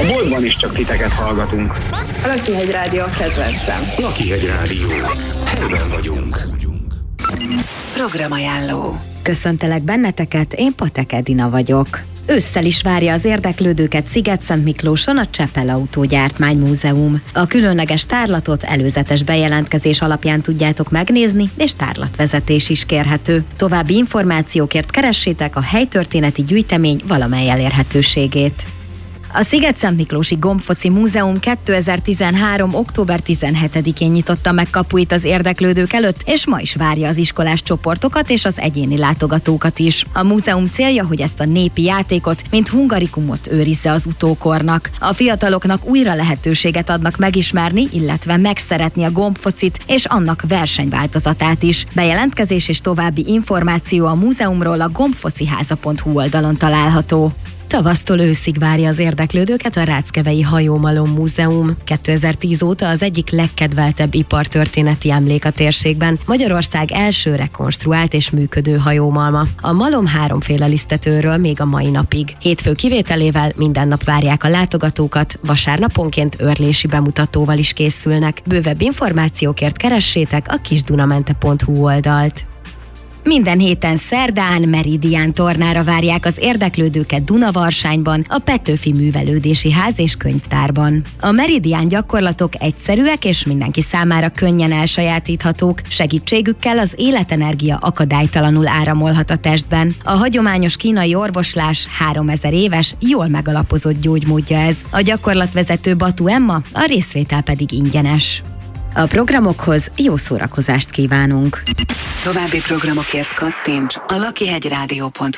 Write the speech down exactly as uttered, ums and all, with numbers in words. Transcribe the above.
A boltban is csak titeket hallgatunk. A Lakihegy Rádió a kedvencem. Lakihegy Rádió. Helyben vagyunk. Programajánló. Köszöntelek benneteket, én Patek Edina vagyok. Ősszel is várja az érdeklődőket Szigetszentmiklóson a Csepel Autógyártmány Múzeum. A különleges tárlatot előzetes bejelentkezés alapján tudjátok megnézni, és tárlatvezetés is kérhető. További információkért keressétek a helytörténeti gyűjtemény valamely elérhetőségét. A Szigetszentmiklósi Gombfoci Múzeum kétezer-tizenhárom. október tizenhetedikén nyitotta meg kapuit az érdeklődők előtt, és ma is várja az iskolás csoportokat és az egyéni látogatókat is. A múzeum célja, hogy ezt a népi játékot, mint hungarikumot őrizze az utókornak. A fiataloknak újra lehetőséget adnak megismerni, illetve megszeretni a gombfocit és annak versenyváltozatát is. Bejelentkezés és további információ a múzeumról a gombfociháza pont hu oldalon található. Tavasztól őszig várja az érdeklődőket a Ráckevei Hajómalom Múzeum. kétezer-tíz óta az egyik legkedveltebb ipartörténeti emlék a térségben, Magyarország első rekonstruált és működő hajómalma. A malom háromféle lisztetőről még a mai napig. Hétfő kivételével minden nap várják a látogatókat, vasárnaponként őrlési bemutatóval is készülnek. Bővebb információkért keressétek a kisdunamente pont hu oldalt. Minden héten szerdán Meridian tornára várják az érdeklődőket Dunavarsányban, a Petőfi Művelődési Ház és Könyvtárban. A Meridian gyakorlatok egyszerűek és mindenki számára könnyen elsajátíthatók, segítségükkel az életenergia akadálytalanul áramolhat a testben. A hagyományos kínai orvoslás háromezer éves, jól megalapozott gyógymódja ez. A gyakorlatvezető Batu Emma, a részvétel pedig ingyenes. A programokhoz jó szórakozást kívánunk! További programokért kattints a lakihegy rádió pont hu